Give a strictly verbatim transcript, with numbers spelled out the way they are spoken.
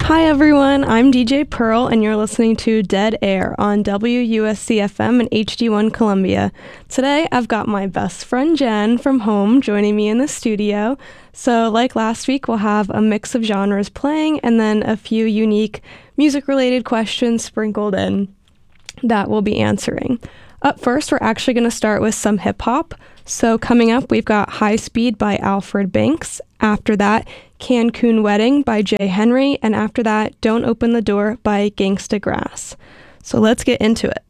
Hi everyone, I'm D J Pearl and you're listening to Dead Air on W U S C F M and H D one Columbia. Today I've got my best friend Jen from home joining me in the studio. So like last week, we'll have a mix of genres playing and then a few unique music-related questions sprinkled in that we'll be answering. Up first, we're actually going to start with some hip-hop. So coming up, we've got High Speed by Alfred Banks. After that, Cancun Wedding by Jay Henry. And after that, Don't Open the Door by Gangsta Grass. So let's get into it.